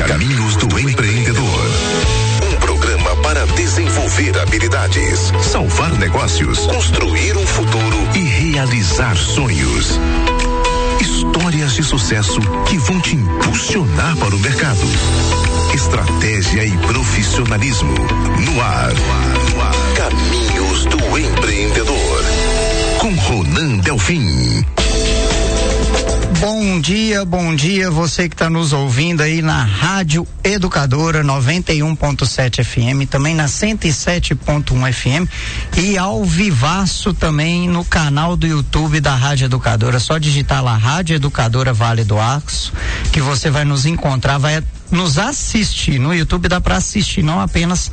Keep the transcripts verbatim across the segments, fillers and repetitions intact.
Caminhos do Empreendedor. Um programa para desenvolver habilidades, salvar negócios, construir um futuro e realizar sonhos. Histórias de sucesso que vão te impulsionar para o mercado. Estratégia e profissionalismo no ar. Caminhos do Empreendedor, com Ronan Delfim. Bom dia, bom dia, você que está nos ouvindo aí na Rádio Educadora noventa e um ponto sete F M, também na cento e sete ponto um F M e ao vivaço também no canal do YouTube da Rádio Educadora. Só digitar lá Rádio Educadora Vale do Aço que você vai nos encontrar, vai nos assistir. No YouTube dá para assistir, não apenas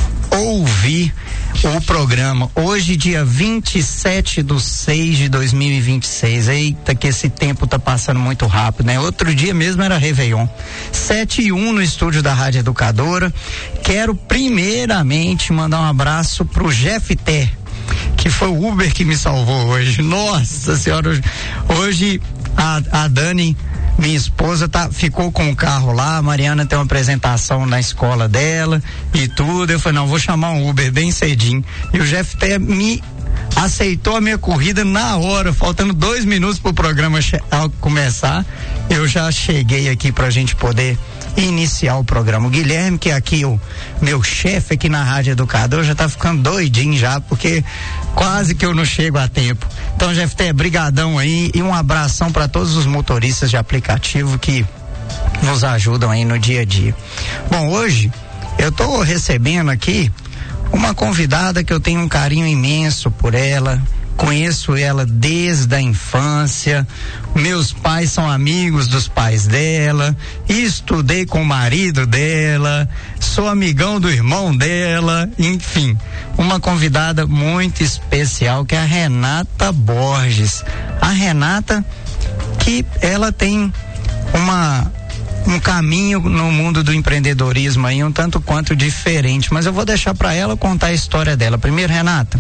ouvir o programa. Hoje, dia vinte e sete de seis de dois mil e vinte e seis. Eita, que esse tempo tá passando muito rápido, né? Outro dia mesmo era Réveillon. sete e um no estúdio da Rádio Educadora. Quero primeiramente mandar um abraço pro Jeff Té, que foi o Uber que me salvou hoje. Nossa senhora, hoje, hoje a, a Dani, minha esposa, tá, ficou com o carro lá. A Mariana tem uma apresentação na escola dela e tudo. Eu falei, não, vou chamar um Uber bem cedinho. E o Jeff até me aceitou a minha corrida na hora, faltando dois minutos pro programa che- começar. Eu já cheguei aqui pra gente poder iniciar o programa. O Guilherme, que é aqui o meu chefe aqui na Rádio Educador, já tá ficando doidinho já, porque quase que eu não chego a tempo. Então, Jeff, Té, brigadão aí e um abração para todos os motoristas de aplicativo que nos ajudam aí no dia a dia. Bom, hoje eu tô recebendo aqui uma convidada que eu tenho um carinho imenso por ela. Conheço ela desde a infância, meus pais são amigos dos pais dela, estudei com o marido dela, sou amigão do irmão dela, enfim, uma convidada muito especial que é a Renata Borges. A Renata, que ela tem uma um caminho no mundo do empreendedorismo aí um tanto quanto diferente, mas eu vou deixar para ela contar a história dela. Primeiro, Renata,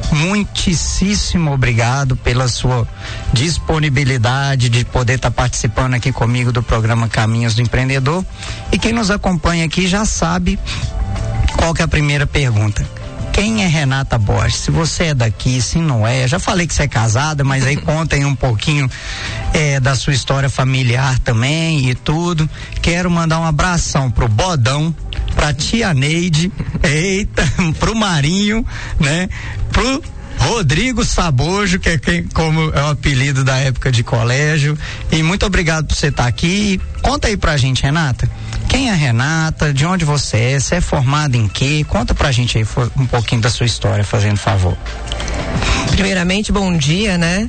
muitíssimo obrigado pela sua disponibilidade de poder estar tá participando aqui comigo do programa Caminhos do Empreendedor. E quem nos acompanha aqui já sabe qual que é a primeira pergunta. Quem é Renata Borges? Se você é daqui, se não é, já falei que você é casada, mas aí conta aí um pouquinho é, da sua história familiar também e tudo. Quero mandar um abração pro Bodão, pra tia Neide, eita, pro Marinho, né? Pro Rodrigo Sabojo, que é quem, como é o apelido da época de colégio. E muito obrigado por você estar aqui. Conta aí pra gente, Renata. Quem é a Renata? De onde você é? Você é formada em quê? Conta pra gente aí um pouquinho da sua história, fazendo favor. Primeiramente, bom dia, né?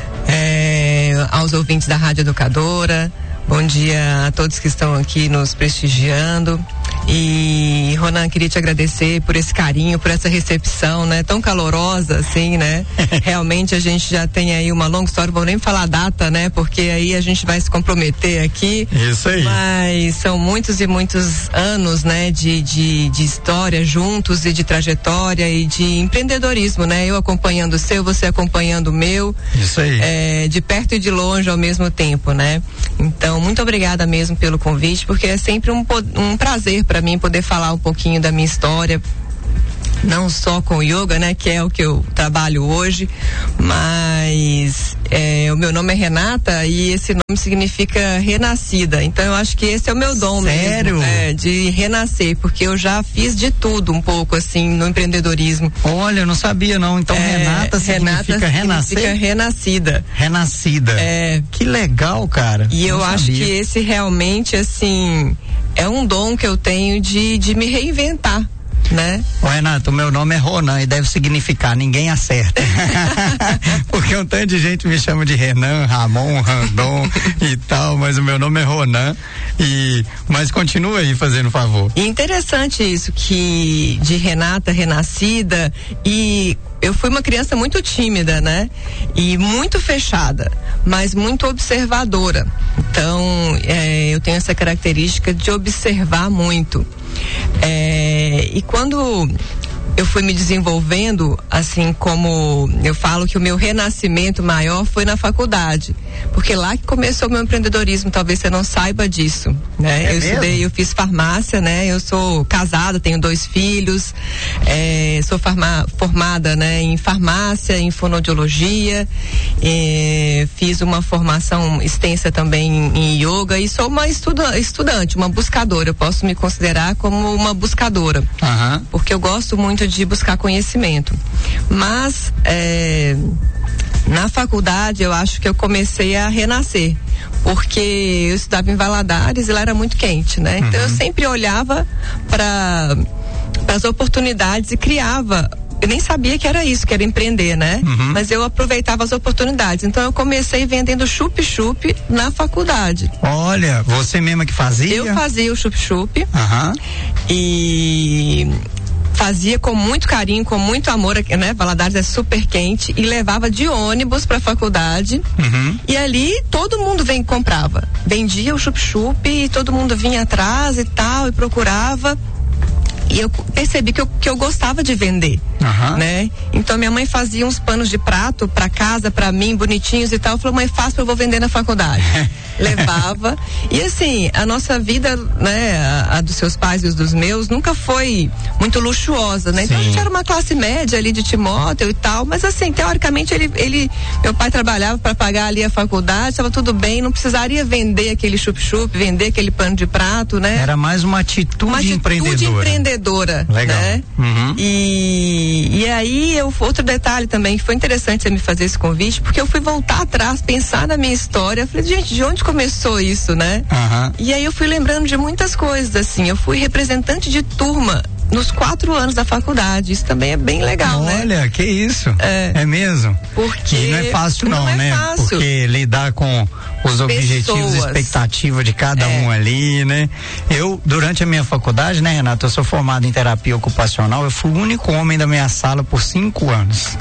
É, aos ouvintes da Rádio Educadora. Bom dia a todos que estão aqui nos prestigiando. E, Ronan, queria te agradecer por esse carinho, por essa recepção, né? Tão calorosa, assim, né? Realmente a gente já tem aí uma longa história, vou nem falar a data, né? Porque aí a gente vai se comprometer aqui. Isso aí. Mas são muitos e muitos anos, né? De, de, de história juntos e de trajetória e de empreendedorismo, né? Eu acompanhando o seu, você acompanhando o meu. Isso aí. É, de perto e de longe ao mesmo tempo, né? Então, muito obrigada mesmo pelo convite, porque é sempre um, um prazer para mim poder falar um pouquinho da minha história, não só com o yoga, né, que é o que eu trabalho hoje, mas é, o meu nome é Renata e esse nome significa renascida, então eu acho que esse é o meu dom. Sério? Mesmo, é, de renascer, porque eu já fiz de tudo um pouco assim no empreendedorismo. Olha, eu não sabia não, então é, Renata significa Renata renascer? Significa renascida. Renascida. É. Que legal, cara. E eu não acho sabia. que esse realmente, assim, é um dom que eu tenho de, de me reinventar, né? Ô, Renato, o meu nome é Ronan e deve significar ninguém acerta. Porque um tanto de gente me chama de Renan, Ramon, Randon e tal, mas o meu nome é Ronan. E, mas continua aí fazendo favor. E interessante isso, que de Renata, renascida, e eu fui uma criança muito tímida, né? E muito fechada, mas muito observadora. Então, é, eu tenho essa característica de observar muito. É, e quando eu fui me desenvolvendo, assim como eu falo que o meu renascimento maior foi na faculdade, porque lá que começou o meu empreendedorismo, talvez você não saiba disso, né? É eu mesmo? estudei, eu fiz farmácia, né? Eu sou casada, tenho dois filhos, é, sou farma, formada, né, em farmácia, em fonoaudiologia, é, fiz uma formação extensa também em, em yoga e sou uma estuda, estudante, uma buscadora, eu posso me considerar como uma buscadora, Uhum. porque eu gosto muito de buscar conhecimento, mas é, na faculdade eu acho que eu comecei a renascer, porque eu estudava em Valadares e lá era muito quente, né? Então eu sempre olhava para para as oportunidades e criava. Eu nem sabia que era isso, que era empreender, né? Uhum. Mas eu aproveitava as oportunidades. Então eu comecei vendendo chup-chup na faculdade. Olha, você mesma que fazia? Eu fazia o chup-chup. Aham. E fazia com muito carinho, com muito amor, né? Valadares é super quente, e levava de ônibus para a faculdade. Uhum. E ali todo mundo vem comprava. Vendia o chup-chup e todo mundo vinha atrás e tal e procurava. E eu percebi que eu, que eu gostava de vender, Uhum. né? Então minha mãe fazia uns panos de prato pra casa, pra mim, bonitinhos e tal. Falou, mãe, faz que eu vou vender na faculdade. Levava. E assim, a nossa vida, né, a, a dos seus pais e os dos meus, nunca foi muito luxuosa, né? Então Sim. a gente era uma classe média ali de Timóteo e tal, mas assim, teoricamente ele, ele meu pai trabalhava pra pagar ali a faculdade, estava tudo bem, não precisaria vender aquele chup-chup, vender aquele pano de prato, né? Era mais uma atitude, uma atitude empreendedora. empreendedora, Legal. né? Uhum. E, e aí, eu, outro detalhe também, que foi interessante você me fazer esse convite, porque eu fui voltar atrás, pensar na minha história, eu falei, gente, de onde começou isso, né? Uhum. E aí eu fui lembrando de muitas coisas, assim, eu fui representante de turma nos quatro anos da faculdade, isso também é bem legal, Olha, né? Olha, que isso. É. É mesmo? Porque E não é fácil não, não é né? fácil. Porque lidar com os objetivos e Pessoas. expectativas de cada É. um ali, né? Eu, durante a minha faculdade, né, Renato, eu sou formado em terapia ocupacional, eu fui o único homem da minha sala por cinco anos.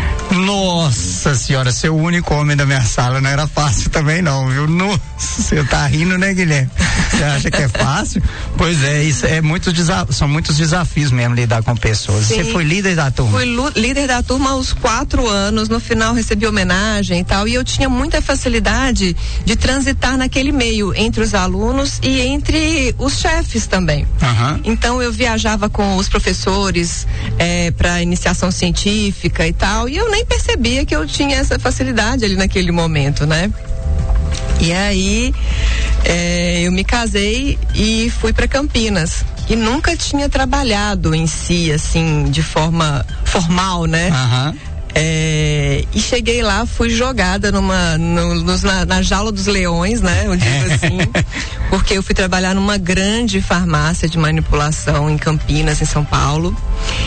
Nossa senhora, ser o único homem da minha sala não era fácil também não, viu? Nossa, você tá rindo, né, Guilherme? Você acha que é fácil? Pois é, isso é muito desa- são muitos desafios mesmo lidar com pessoas. Sim. Você foi líder da turma? Fui lu- líder da turma aos quatro anos, no final recebi homenagem e tal, e eu tinha muita facilidade de transitar naquele meio, entre os alunos e entre os chefes também. Aham. Então eu viajava com os professores eh, para iniciação científica e tal, e eu nem percebia que eu tinha essa facilidade ali naquele momento, né? E aí eh, eu me casei e fui para Campinas. E nunca tinha trabalhado em si, assim, de forma formal, né? Aham. É, e cheguei lá, fui jogada numa no, nos, na, na jaula dos leões, né? Eu digo assim, porque eu fui trabalhar numa grande farmácia de manipulação em Campinas, em São Paulo,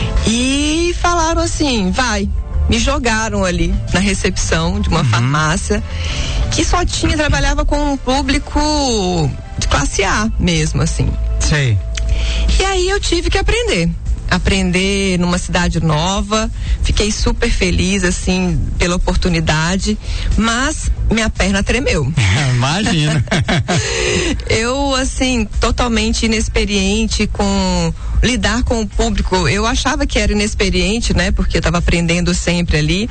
e falaram assim, vai, me jogaram ali na recepção de uma Uhum. farmácia que só tinha, trabalhava com um público de classe A mesmo, assim. Sei. E aí eu tive que aprender. Aprender numa cidade nova, fiquei super feliz, assim, pela oportunidade, mas minha perna tremeu. Imagina. Eu, assim, totalmente inexperiente com lidar com o público. Eu achava que era inexperiente, né? Porque eu estava aprendendo sempre ali,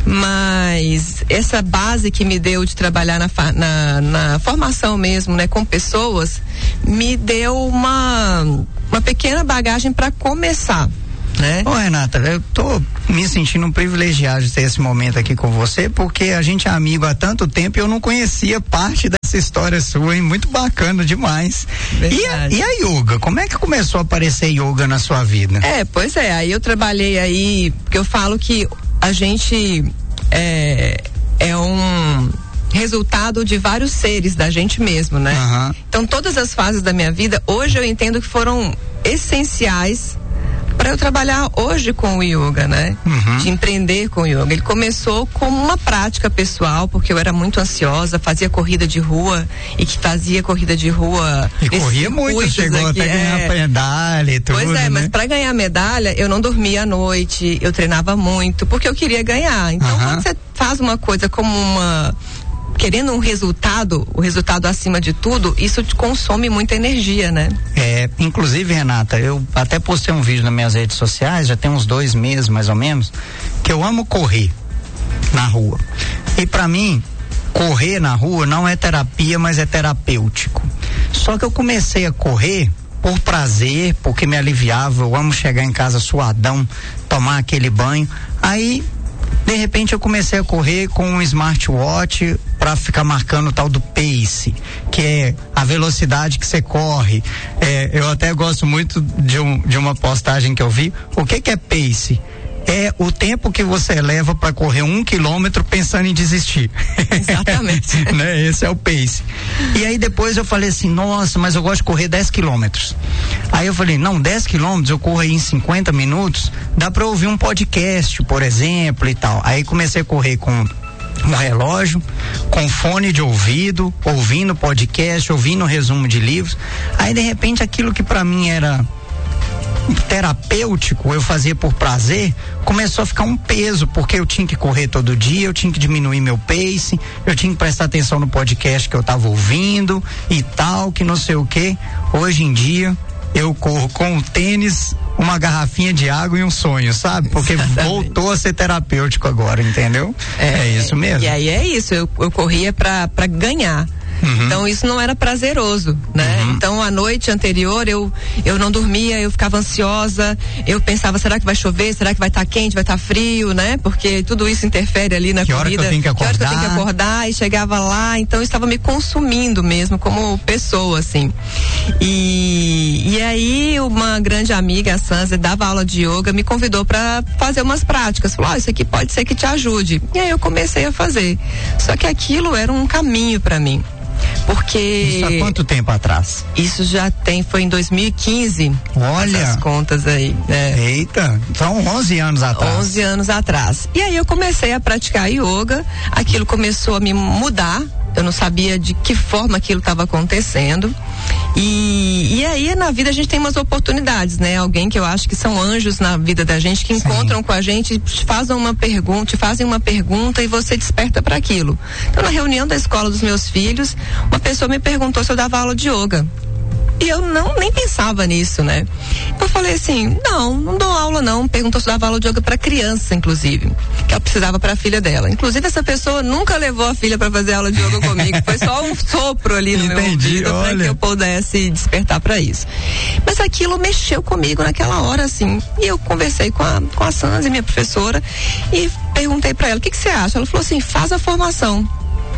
mas essa base que me deu de trabalhar na, na, na formação mesmo, né? Com pessoas, me deu uma, uma pequena bagagem para começar, né? Ô, Renata, eu tô me sentindo um privilegiado de ter esse momento aqui com você, porque a gente é amigo há tanto tempo e eu não conhecia parte dessa história sua, hein? Muito bacana demais. E a, e a yoga? Como é que começou a aparecer yoga na sua vida? É, pois é, aí eu trabalhei aí, porque eu falo que a gente é, é um resultado de vários seres da gente mesmo, né? Uhum. Então todas as fases da minha vida, hoje eu entendo que foram essenciais para eu trabalhar hoje com o yoga, né? Uhum. De empreender com o yoga. Ele começou como uma prática pessoal, porque eu era muito ansiosa, fazia corrida de rua e que fazia corrida de rua. E corria muito, chegou aqui, até ganhar é. medalha e tudo, Pois é, né? mas para ganhar medalha, eu não dormia à noite, eu treinava muito, porque eu queria ganhar. Então, Uhum. quando você faz uma coisa como uma querendo um resultado, o resultado acima de tudo, isso te consome muita energia, né? É, inclusive, Renata, eu até postei um vídeo nas minhas redes sociais, já tem uns dois meses mais ou menos, que eu amo correr na rua. E pra mim, correr na rua não é terapia, mas é terapêutico. Só que eu comecei a correr por prazer, porque me aliviava, eu amo chegar em casa suadão, tomar aquele banho. Aí, de repente, eu comecei a correr com um smartwatch para ficar marcando o tal do pace, que é a velocidade que você corre. É, eu até gosto muito de, um, de uma postagem que eu vi. O que que é pace? É o tempo que você leva para correr um quilômetro pensando em desistir. Exatamente. Né? Esse é o pace. E aí depois eu falei assim, nossa, mas eu gosto de correr dez quilômetros. Aí eu falei, não, dez quilômetros eu corro aí em cinquenta minutos, dá para ouvir um podcast, por exemplo, e tal. Aí comecei a correr com um relógio, com fone de ouvido, ouvindo podcast, ouvindo resumo de livros. Aí de repente aquilo que para mim era terapêutico, eu fazia por prazer, começou a ficar um peso, porque eu tinha que correr todo dia, eu tinha que diminuir meu pace, eu tinha que prestar atenção no podcast que eu tava ouvindo e tal, que não sei o que. Hoje em dia eu corro com um tênis, uma garrafinha de água e um sonho, sabe? Porque exatamente, voltou a ser terapêutico agora, entendeu? É, é isso mesmo. E aí é isso, eu, eu corria pra, pra ganhar. Uhum. Então isso não era prazeroso, né? Uhum. Então a noite anterior eu eu não dormia, eu ficava ansiosa, eu pensava, será que vai chover, será que vai estar tá quente, vai estar tá frio, né? Porque tudo isso interfere ali na que corrida. Hora que eu tenho que acordar. Que hora que eu tenho que acordar, e chegava lá, então eu estava me consumindo mesmo como pessoa, assim. E, e aí uma grande amiga, a Sansa, dava aula de yoga, me convidou para fazer umas práticas. Falou, oh, isso aqui pode ser que te ajude. E aí eu comecei a fazer. Só que aquilo era um caminho para mim. Porque isso há quanto tempo atrás? Isso já tem, foi em dois mil e quinze. Olha, essas contas aí, né? Eita, são onze anos atrás. onze anos atrás. E aí eu comecei a praticar yoga, aquilo começou a me mudar, eu não sabia de que forma aquilo estava acontecendo. E, e aí na vida a gente tem umas oportunidades, né? Alguém que eu acho que são anjos na vida da gente, que Sim. encontram com a gente, te fazem uma pergunta, te fazem uma pergunta e você desperta para aquilo. Então na reunião da escola dos meus filhos, uma pessoa me perguntou se eu dava aula de yoga. E eu não, nem pensava nisso, né? Eu falei assim, não, não dou aula não. Perguntou se eu dava aula de yoga para criança, inclusive, que ela precisava para a filha dela. Inclusive essa pessoa nunca levou a filha para fazer aula de yoga comigo. Foi só um sopro ali no Entendi, meu ouvido para que eu pudesse despertar para isso. Mas aquilo mexeu comigo naquela hora, assim. E eu conversei com a, com a Sansa, minha professora, e perguntei para ela, o que que você acha? Ela falou assim, faz a formação.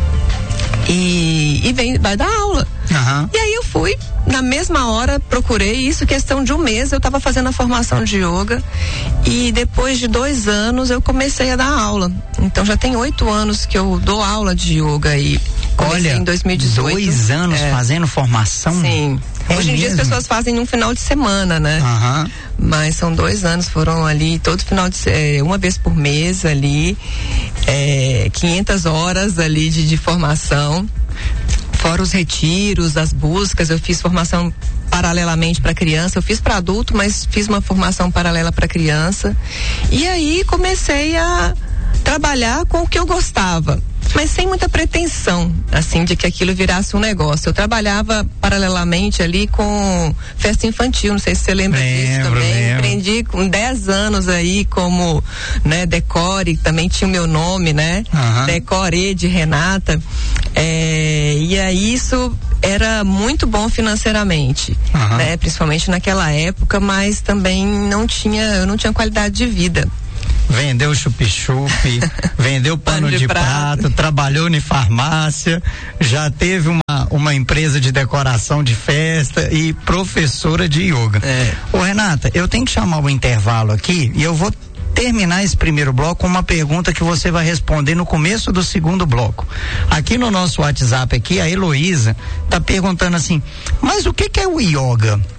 E, e vem, vai dar aula. Uhum. E aí eu fui, na mesma hora, procurei isso, questão de um mês, eu estava fazendo a formação de yoga e depois de dois anos eu comecei a dar aula. Então já tem oito anos que eu dou aula de yoga e comecei Olha, em dois mil e dezoito. Dois anos é. fazendo formação? Sim. É Hoje em mesmo? dia as pessoas fazem num final de semana, né? Uhum. Mas são dois anos, foram ali todo final de é, uma vez por mês ali, é, quinhentas horas ali de, de formação. Fora os retiros, as buscas, eu fiz formação paralelamente para criança, eu fiz para adulto, mas fiz uma formação paralela para criança. E aí comecei a trabalhar com o que eu gostava, mas sem muita pretensão, assim, de que aquilo virasse um negócio. Eu trabalhava paralelamente ali com festa infantil, não sei se você lembra lembro, disso também. Lembro. Aprendi com dez anos aí como, né, Decore, também tinha o meu nome, né? Uhum. Decore de Renata. É, e aí isso era muito bom financeiramente, uhum. né? Principalmente naquela época, mas também não tinha, eu não tinha qualidade de vida. Vendeu chup-chup, vendeu pano, pano de, de prato, prato, trabalhou em farmácia, já teve uma, uma empresa de decoração de festa e professora de yoga. É. Ô Renata, eu tenho que chamar o intervalo aqui e eu vou terminar esse primeiro bloco com uma pergunta que você vai responder no começo do segundo bloco. Aqui no nosso WhatsApp aqui, a Heloísa tá perguntando assim, mas o que que é o yoga?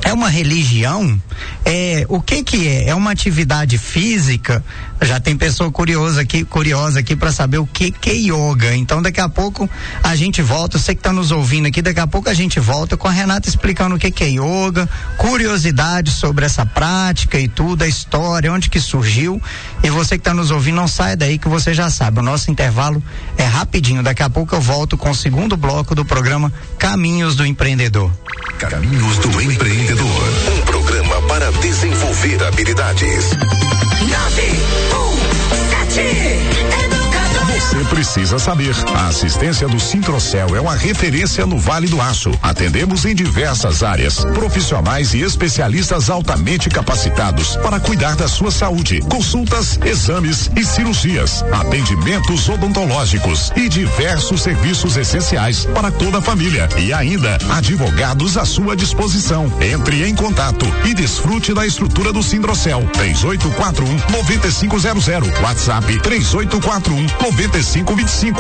É uma religião? É, o que que é? É uma atividade física? Já tem pessoa curiosa aqui, curiosa aqui para saber o que que é yoga. Então daqui a pouco a gente volta, você que está nos ouvindo aqui, daqui a pouco a gente volta com a Renata explicando o que que é yoga, curiosidades sobre essa prática e tudo, a história, onde que surgiu. E você que está nos ouvindo, não sai daí que você já sabe, o nosso intervalo é rapidinho, daqui a pouco eu volto com o segundo bloco do programa Caminhos do Empreendedor. Caminhos do Empreendedor, um programa para desenvolver habilidades. nove um sete Você precisa saber. A assistência do Sintrocel é uma referência no Vale do Aço. Atendemos em diversas áreas. Profissionais e especialistas altamente capacitados para cuidar da sua saúde. Consultas, exames e cirurgias. Atendimentos odontológicos e diversos serviços essenciais para toda a família. E ainda, advogados à sua disposição. Entre em contato e desfrute da estrutura do Sintrocel. três oito quatro um, nove cinco zero zero. WhatsApp três oito quatro um, nove cinco dois cinco.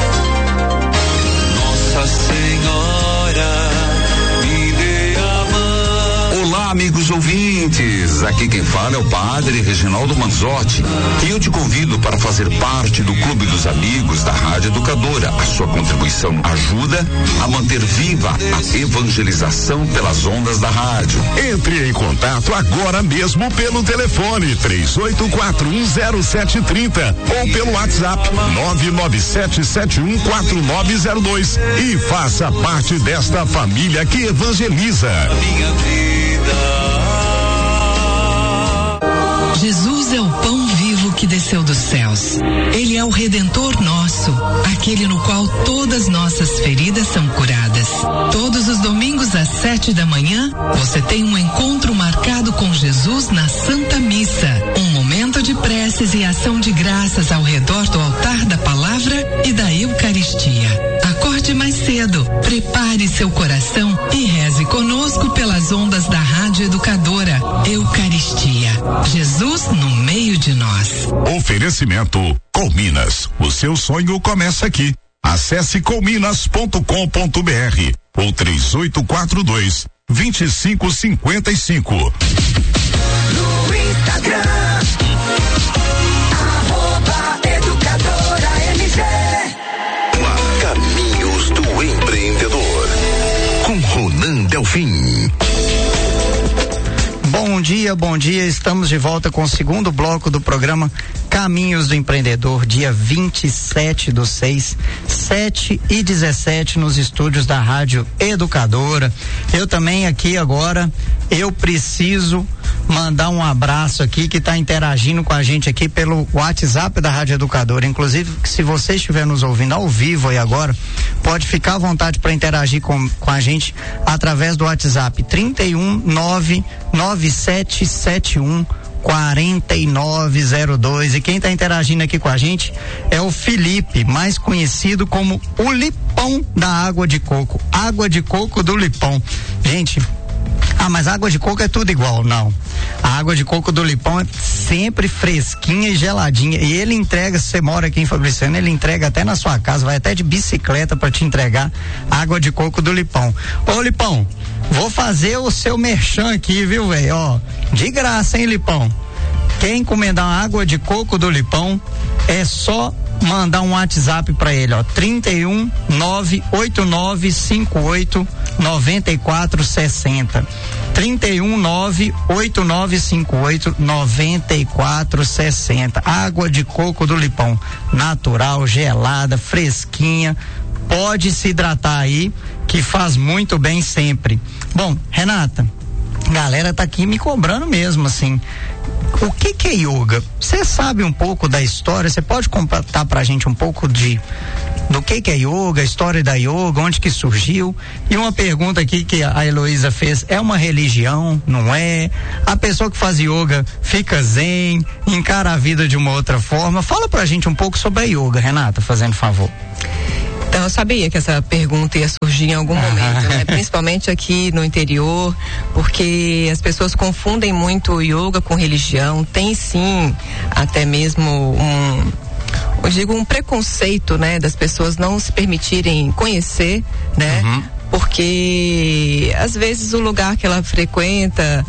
Nossa Senhora, me dê a mão. Olá, amigos ouvintes. Aqui quem fala é o Padre Reginaldo Manzotti. E eu te convido para fazer parte do Clube dos Amigos da Rádio Educadora. A sua contribuição ajuda a manter viva a evangelização pelas ondas da rádio. Entre em contato agora mesmo pelo telefone três oito quatro um zero sete três zero ou pelo WhatsApp nove nove sete sete um quatro nove zero dois e faça parte desta família que evangeliza. Minha vida. Jesus é o pão vivo que desceu dos céus. Ele é o Redentor nosso, aquele no qual todas nossas feridas são curadas. Todos os domingos às sete da manhã, você tem um encontro marcado com Jesus na Santa Missa. Um momento de preces e ação de graças ao redor do altar da palavra e da Eucaristia. Acorde mais cedo, prepare seu coração e reze conosco pelas ondas da Rádio Educadora. Eucaristia. Jesus no meio de nós. Oferecimento Colminas. O seu sonho começa aqui. Acesse colminas ponto com ponto br ou três oito quatro dois, dois cinco cinco cinco. No Instagram, arroba Educadora M G. Caminhos do Empreendedor, com Ronan Delfim. Bom dia, bom dia. Estamos de volta com o segundo bloco do programa Caminhos do Empreendedor, dia vinte e sete do seis, sete e dezessete, nos estúdios da Rádio Educadora. Eu também aqui agora, eu preciso mandar um abraço aqui que está interagindo com a gente aqui pelo WhatsApp da Rádio Educadora. Inclusive, se você estiver nos ouvindo ao vivo aí agora, pode ficar à vontade para interagir com, com a gente através do WhatsApp trinta e um, nove nove sete sete um, quarenta e nove zero dois. E quem está interagindo aqui com a gente é o Felipe, mais conhecido como o Lipão da água de coco. Água de coco do Lipão. Gente, ah, mas água de coco é tudo igual, não. A água de coco do Lipão é sempre fresquinha e geladinha. E ele entrega, se você mora aqui em Fabriciano, ele entrega até na sua casa, vai até de bicicleta para te entregar água de coco do Lipão. Ô Lipão, vou fazer o seu merchan aqui, viu, velho? Ó, de graça, hein, Lipão? Quem encomendar uma água de coco do Lipão, é só mandar um WhatsApp para ele, ó, trinta e um, nove oito nove cinco oito nove quatro seis zero. trinta e um, nove oito nove cinco oito nove quatro seis zero. Água de coco do Lipão, natural, gelada, fresquinha. Pode se hidratar aí, que faz muito bem sempre. Bom, Renata, galera tá aqui me cobrando mesmo, assim. O que que é yoga? Você sabe um pouco da história? Você pode contar pra gente um pouco de do que que é yoga, a história da yoga, onde que surgiu? E uma pergunta aqui que a Heloísa fez, é uma religião? Não é? A pessoa que faz yoga fica zen, encara a vida de uma outra forma? Fala pra gente um pouco sobre a yoga, Renata, fazendo favor. Então, eu sabia que essa pergunta ia surgir em algum momento, né? Principalmente aqui no interior, porque as pessoas confundem muito o yoga com religião. Tem sim, até mesmo um, eu digo um preconceito, né? Das pessoas não se permitirem conhecer, né? Uhum. porque às vezes o lugar que ela frequenta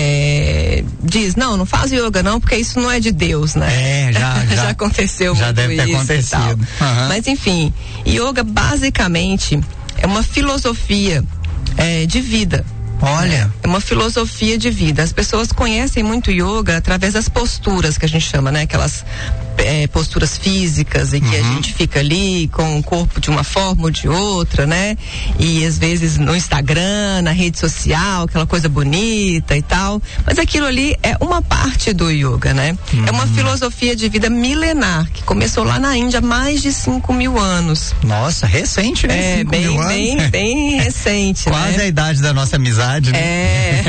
é, diz, não, não faz yoga não, porque isso não é de Deus, né? É, já, já, já aconteceu já muito deve ter isso acontecido. Uhum. Mas enfim, yoga basicamente é uma filosofia é, de vida. Olha. É uma filosofia de vida. As pessoas conhecem muito yoga através das posturas que a gente chama, né? Aquelas é, posturas físicas e que uhum. a gente fica ali com o corpo de uma forma ou de outra, né? E às vezes no Instagram, na rede social, aquela coisa bonita e tal. Mas aquilo ali é uma parte do yoga, né? Uhum. É uma filosofia de vida milenar que começou lá na Índia há mais de cinco mil anos. Nossa, recente, né? É, cinco bem, mil bem, anos. bem recente, Quase né? a idade da nossa amizade. Né? É.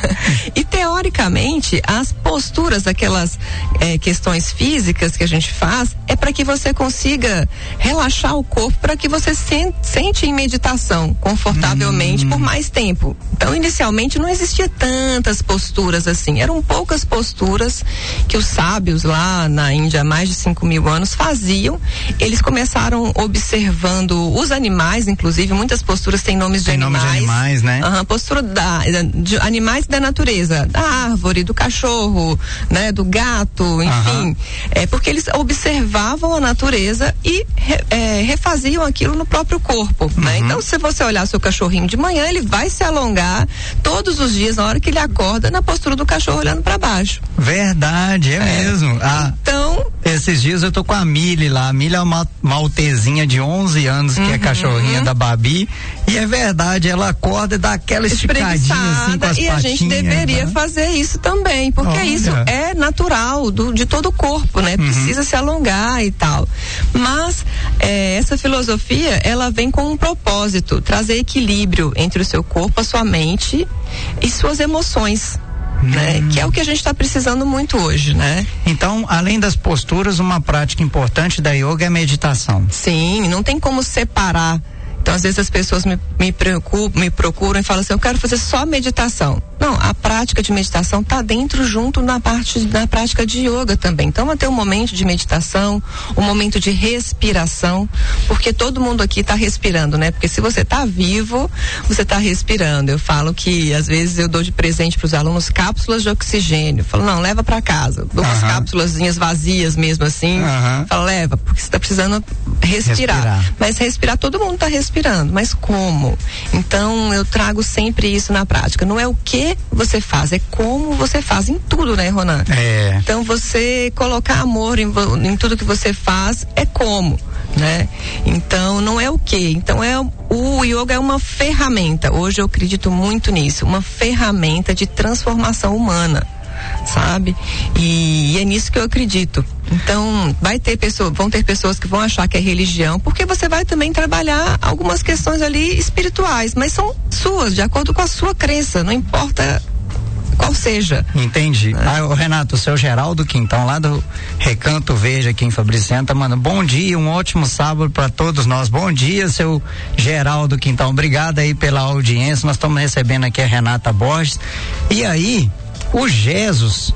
E teoricamente, as posturas, aquelas é, questões físicas que a gente faz, é para que você consiga relaxar o corpo, para que você se, sente em meditação confortavelmente hum. por mais tempo. Então, inicialmente não existia tantas posturas assim, eram poucas posturas que os sábios lá na Índia há mais de cinco mil anos faziam. Eles começaram observando os animais, inclusive muitas posturas têm nomes de Tem animais. Tem nomes de animais, né? Uhum, postura da, de animais da natureza, da árvore, do cachorro, né, do gato, enfim, uhum. é porque eles observavam a natureza e re, é, refaziam aquilo no próprio corpo, uhum. né? Então, se você olhar seu cachorrinho de manhã, ele vai se alongar todos os dias na hora que ele acorda na postura do cachorro olhando para baixo. Verdade, é, é. mesmo. Ah, então, esses dias eu tô com a Mili lá. A Mili é uma maltezinha de onze anos que uhum. é cachorrinha da Babi, e é verdade, ela acorda e dá aquela esticadinha assim com as e a gente deveria né? fazer isso também, porque Olha. isso é natural do, de todo o corpo, né? Uhum. Precisa se alongar e tal. Mas é, essa filosofia, ela vem com um propósito, trazer equilíbrio entre o seu corpo, a sua mente e suas emoções. Hum. Né? Que é o que a gente está precisando muito hoje, né? Então, além das posturas, uma prática importante da yoga é a meditação. Sim, não tem como separar. Então, às vezes as pessoas me, me, preocupam, me procuram e falam assim, eu quero fazer só meditação. Não, a prática de meditação está dentro, junto na parte da prática de yoga também. Então, vai ter um momento de meditação, um momento de respiração, porque todo mundo aqui está respirando, né? Porque se você está vivo, você está respirando. Eu falo que, às vezes, eu dou de presente para os alunos cápsulas de oxigênio. Eu falo, não, leva para casa. Dou umas uh-huh. cápsulazinhas vazias mesmo assim. Uh-huh. Falo, leva, porque você está precisando respirar. respirar. Mas respirar, todo mundo está respirando. Mas como? Então, eu trago sempre isso na prática. Não é o que você faz, é como você faz em tudo, né, Ronan? É. Então, você colocar amor em, em tudo que você faz é como, né? Então, não é o que. Então, é o yoga é uma ferramenta. Hoje eu acredito muito nisso, uma ferramenta de transformação humana, sabe? E, e é nisso que eu acredito. Então, vai ter pessoas, vão ter pessoas que vão achar que é religião, porque você vai também trabalhar algumas questões ali espirituais, mas são suas, de acordo com a sua crença, não importa qual seja. Entendi. É. Ah, o Renato, o seu Geraldo Quintão, lá do Recanto Verde, aqui em Fabriciano, tá mandando bom dia, um ótimo sábado para todos nós. Bom dia, seu Geraldo Quintão. Obrigado aí pela audiência. Nós estamos recebendo aqui a Renata Borges. E aí, o Jesus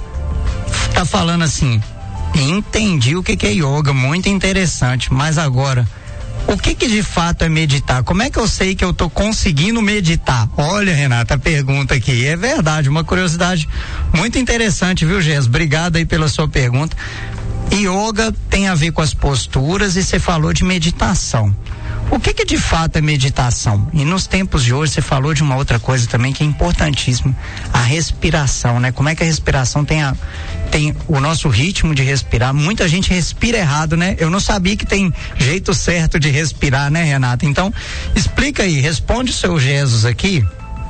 tá falando assim, entendi o que que é yoga, muito interessante, mas agora, o que que de fato é meditar? Como é que eu sei que eu tô conseguindo meditar? Olha, Renata, a pergunta aqui, é verdade, uma curiosidade muito interessante, viu, Jesus? Obrigado aí pela sua pergunta. Yoga tem a ver com as posturas e você falou de meditação. O que que de fato é meditação? E nos tempos de hoje você falou de uma outra coisa também que é importantíssima, a respiração, né? Como é que a respiração tem a, tem o nosso ritmo de respirar? Muita gente respira errado, né? Eu não sabia que tem jeito certo de respirar, né, Renata? Então, explica aí, responde o seu Jesus aqui.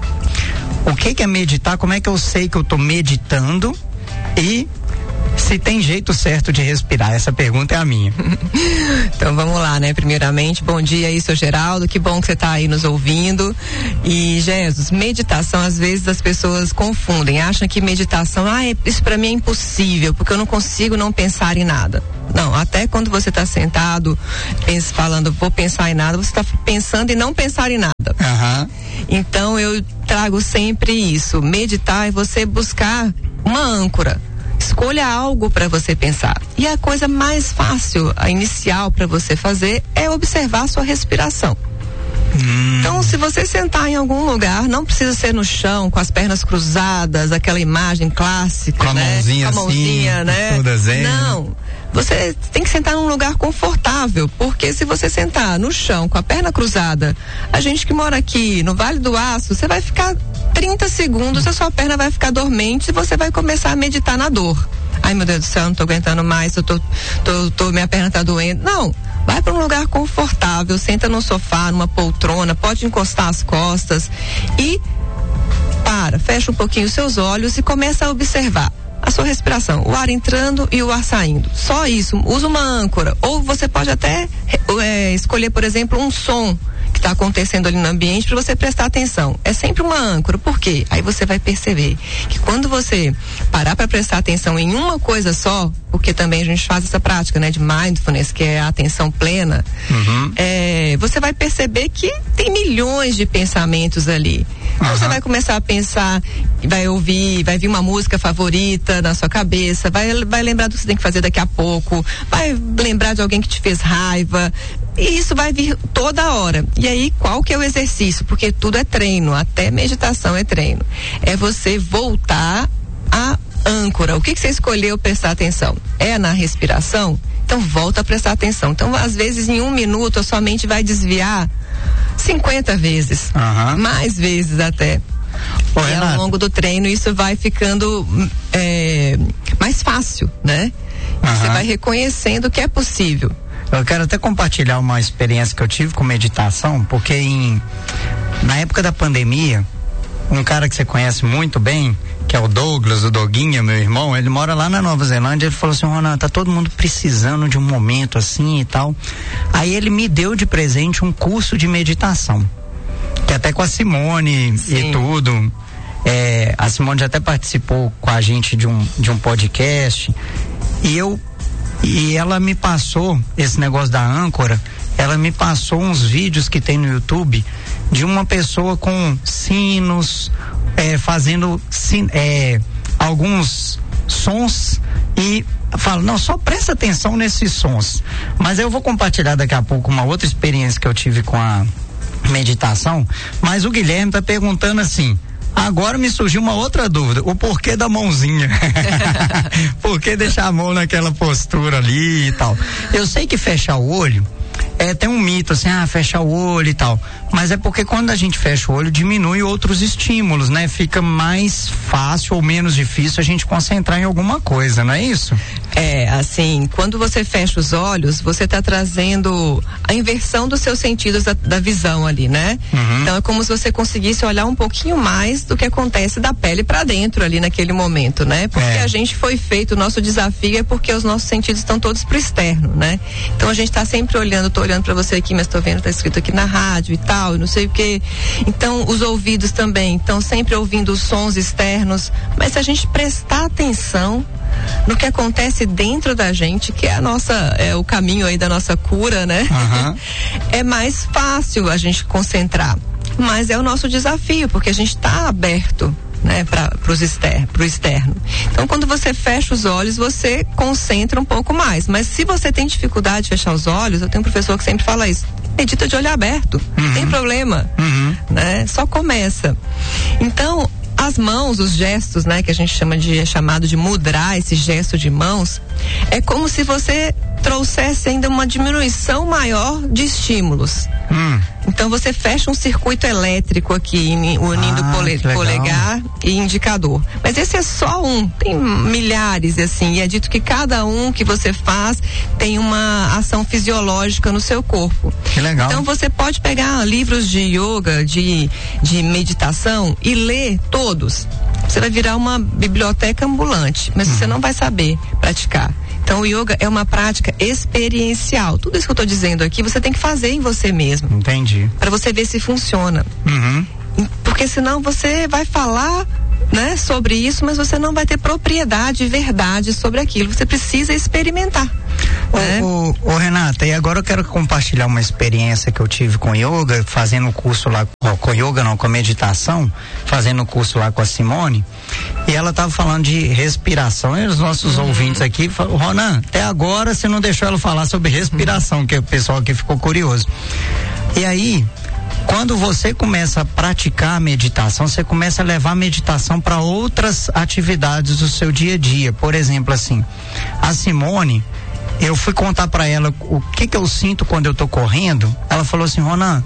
O que que é meditar? Como é que eu sei que eu tô meditando? E se tem jeito certo de respirar? Essa pergunta é a minha. Então vamos lá, né? Primeiramente, bom dia aí, seu Geraldo, que bom que você está aí nos ouvindo. E Jesus, meditação, às vezes as pessoas confundem, acham que meditação, ah, isso para mim é impossível, porque eu não consigo não pensar em nada. Não, até quando você está sentado, pensa, falando, vou pensar em nada, você está pensando em não pensar em nada. Uhum. Então eu trago sempre isso, meditar é você buscar uma âncora. Escolha algo para você pensar. E a coisa mais fácil, a inicial para você fazer, é observar a sua respiração. Hum. Então, se você sentar em algum lugar, não precisa ser no chão, com as pernas cruzadas, aquela imagem clássica, com a né? mãozinha, com a mãozinha, assim, né? Toda zen. Não. Você tem que sentar num lugar confortável, porque se você sentar no chão com a perna cruzada, a gente que mora aqui no Vale do Aço, você vai ficar trinta segundos, a sua perna vai ficar dormente e você vai começar a meditar na dor. Ai, meu Deus do céu, não tô aguentando mais, eu tô, tô, tô minha perna tá doendo. Não, vai para um lugar confortável, senta no sofá, numa poltrona, pode encostar as costas e para, fecha um pouquinho os seus olhos e começa a observar a sua respiração, o ar entrando e o ar saindo. Só isso, usa uma âncora. Ou você pode até é, escolher, por exemplo, um som que está acontecendo ali no ambiente para você prestar atenção. É sempre uma âncora. Por quê? Aí você vai perceber que quando você parar para prestar atenção em uma coisa só, porque também a gente faz essa prática, né, de mindfulness, que é a atenção plena, uhum. é, você vai perceber que tem milhões de pensamentos ali. Uhum. Você vai começar a pensar, vai ouvir, vai vir uma música favorita na sua cabeça, vai, vai lembrar do que você tem que fazer daqui a pouco, vai lembrar de alguém que te fez raiva, e isso vai vir toda hora. E aí, qual que é o exercício? Porque tudo é treino, até meditação é treino. É você voltar à âncora. O que, que você escolheu prestar atenção? É na respiração? Então volta a prestar atenção. Então, às vezes, em um minuto, a sua mente vai desviar cinquenta vezes, uhum. mais vezes até. Oi, e ao longo do treino isso vai ficando é, mais fácil, né? Uhum. Você vai reconhecendo que é possível. Eu quero até compartilhar uma experiência que eu tive com meditação, porque em, na época da pandemia, um cara que você conhece muito bem, que é o Douglas, o Doguinha, meu irmão, ele mora lá na Nova Zelândia, ele falou assim, Ronan, tá todo mundo precisando de um momento assim e tal. Aí ele me deu de presente um curso de meditação, que até com a Simone Sim. e tudo, é, a Simone já até participou com a gente de um, de um podcast, e eu E ela me passou esse negócio da âncora, ela me passou uns vídeos que tem no YouTube de uma pessoa com sinos, é, fazendo sin, é, alguns sons e fala, não, só presta atenção nesses sons. Mas eu vou compartilhar daqui a pouco uma outra experiência que eu tive com a meditação, mas o Guilherme tá perguntando assim, agora me surgiu uma outra dúvida, o porquê da mãozinha. Por que deixar a mão naquela postura ali e tal? Eu sei que fechar o olho é, tem um mito assim, ah, fechar o olho e tal, mas é porque quando a gente fecha o olho diminui outros estímulos, né? Fica mais fácil ou menos difícil a gente concentrar em alguma coisa, não é isso? É, assim, quando você fecha os olhos, você está trazendo a inversão dos seus sentidos da, da visão ali, né? Uhum. Então é como se você conseguisse olhar um pouquinho mais do que acontece da pele para dentro ali naquele momento, né? Porque é. a gente foi feito, o nosso desafio é porque os nossos sentidos estão todos pro externo, né? Então a gente está sempre olhando, tô olhando para você aqui, mas tô vendo, tá escrito aqui na rádio e tal, e não sei o quê. Então os ouvidos também estão sempre ouvindo os sons externos, mas se a gente prestar atenção no que acontece dentro da gente, que é a nossa, é o caminho aí da nossa cura, né? Uhum. É mais fácil a gente concentrar, mas é o nosso desafio, porque a gente está aberto, né, para os externo, pro externo. Então, quando você fecha os olhos, você concentra um pouco mais. Mas se você tem dificuldade de fechar os olhos, eu tenho um professor que sempre fala isso. Medita de olho aberto, uhum. não tem problema, uhum. né? Só começa. Então, as mãos, os gestos, né, que a gente chama de, é chamado de mudra, esse gesto de mãos, é como se você trouxesse ainda uma diminuição maior de estímulos. Hum. Então você fecha um circuito elétrico aqui, unindo ah, pole, polegar e indicador. Mas esse é só um, tem milhares assim, e é dito que cada um que você faz tem uma ação fisiológica no seu corpo. Que legal. Então você pode pegar livros de yoga, de, de meditação e ler todos. Você vai virar uma biblioteca ambulante, mas hum. você não vai saber praticar. Então o yoga é uma prática experiencial. Tudo isso que eu estou dizendo aqui, você tem que fazer em você mesmo. Entendi. Para você ver se funciona. Uhum. Porque senão você vai falar, né, sobre isso, mas você não vai ter propriedade e verdade sobre aquilo. Você precisa experimentar. Ô, né? ô, ô Renata, e agora eu quero compartilhar uma experiência que eu tive com yoga, fazendo o curso lá, ó, com yoga não, com meditação, fazendo o curso lá com a Simone, e ela tava falando de respiração, e os nossos uhum. ouvintes aqui falaram, Ronan, até agora você não deixou ela falar sobre respiração, uhum. que o pessoal aqui ficou curioso. E aí, quando você começa a praticar a meditação, você começa a levar a meditação para outras atividades do seu dia a dia. Por exemplo, assim, a Simone, eu fui contar para ela o que que eu sinto quando eu tô correndo. Ela falou assim: Ronan,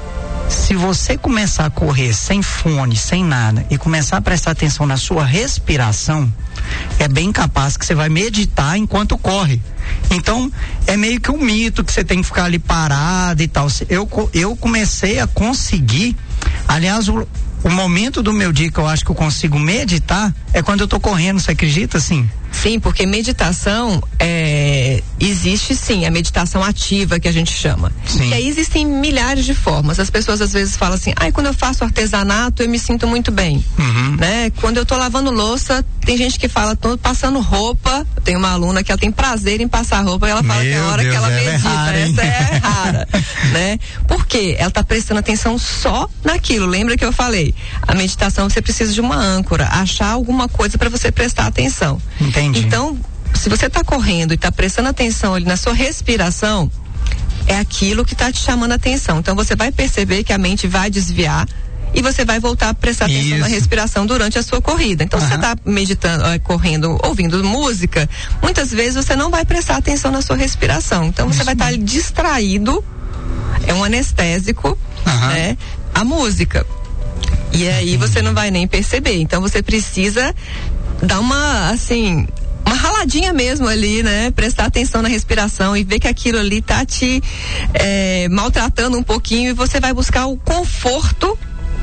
se você começar a correr sem fone, sem nada, e começar a prestar atenção na sua respiração, é bem capaz que você vai meditar enquanto corre. Então, é meio que um mito que você tem que ficar ali parado e tal. Eu, eu comecei a conseguir, aliás, o, o momento do meu dia que eu acho que eu consigo meditar é quando eu tô correndo, você acredita, assim? Sim, porque meditação é, existe sim, a meditação ativa que a gente chama. Sim. E aí existem milhares de formas. As pessoas às vezes falam assim: ai, quando eu faço artesanato eu me sinto muito bem. Uhum. Né? Quando eu tô lavando louça, tem gente que fala, tô passando roupa. Tem uma aluna que ela tem prazer em passar roupa e ela fala Meu que é a hora Deus, que ela medita. É rara, essa é rara. Né? Por quê? Ela tá prestando atenção só naquilo. Lembra que eu falei? A meditação, você precisa de uma âncora, achar alguma coisa para você prestar atenção. Entendi. Então, se você está correndo e está prestando atenção ali na sua respiração, é aquilo que está te chamando a atenção. Então, você vai perceber que a mente vai desviar e você vai voltar a prestar atenção Isso. na respiração durante a sua corrida. Então, uhum. se você está meditando, é, correndo, ouvindo música, muitas vezes você não vai prestar atenção na sua respiração. Então, você Isso. vai estar tá distraído, é um anestésico, uhum. né? A música. E aí, você não vai nem perceber. Então, você precisa dar uma, assim, uma raladinha mesmo ali, né? Prestar atenção na respiração e ver que aquilo ali tá te é, maltratando um pouquinho, e você vai buscar o conforto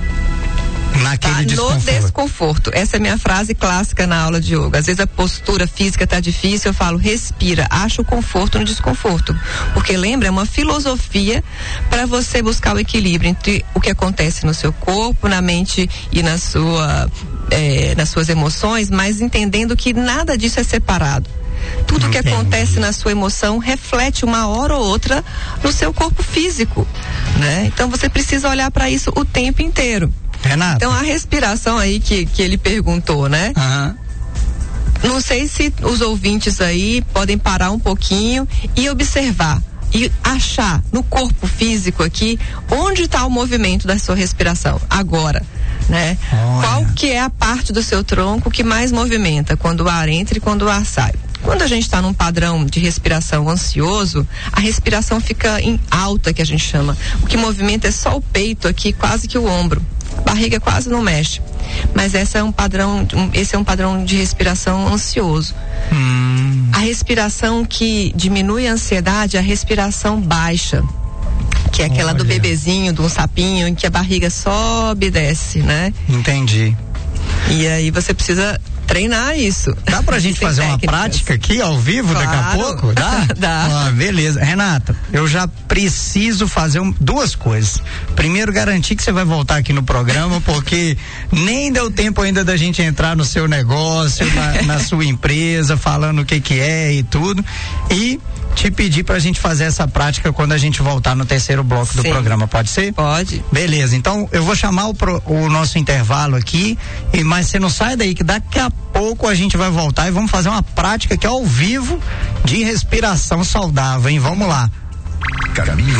naquele tá, desconforto. No desconforto. Essa é a minha frase clássica na aula de yoga. Às vezes a postura física tá difícil, eu falo: respira, acha o conforto no desconforto. Porque lembra, é uma filosofia para você buscar o equilíbrio entre o que acontece no seu corpo, na mente e na sua É, nas suas emoções, mas entendendo que nada disso é separado. Tudo Entendi. Que acontece na sua emoção reflete uma hora ou outra no seu corpo físico, né? Então você precisa olhar para isso o tempo inteiro. Renata. Então a respiração aí que, que ele perguntou, né? Uhum. Não sei se os ouvintes aí podem parar um pouquinho e observar e achar no corpo físico aqui onde está o movimento da sua respiração agora, né? Olha. Qual que é a parte do seu tronco que mais movimenta quando o ar entra e quando o ar sai? Quando a gente está num padrão de respiração ansioso, a respiração fica em alta, que a gente chama. O que movimenta é só o peito aqui, quase que o ombro. A barriga quase não mexe. Mas essa é um padrão, esse é um padrão de respiração ansioso. Hum. A respiração que diminui a ansiedade é a respiração baixa, que é aquela Olha. Do bebezinho, de um sapinho, em que a barriga sobe e desce, né? Entendi. E aí você precisa treinar isso. Dá pra gente fazer técnicas. Uma prática aqui ao vivo claro. Daqui a pouco? Dá? Dá. Ah, beleza. Renata, eu já preciso fazer um, duas coisas. Primeiro, garantir que você vai voltar aqui no programa, porque nem deu tempo ainda da gente entrar no seu negócio, na, na sua empresa, falando o que que é e tudo. E te pedir pra gente fazer essa prática quando a gente voltar no terceiro bloco Sim. do programa, pode ser? Pode. Beleza, então eu vou chamar o, pro, o nosso intervalo aqui, e, mas você não sai daí que daqui a pouco a gente vai voltar e vamos fazer uma prática aqui ao vivo de respiração saudável, hein? Vamos lá. Caminho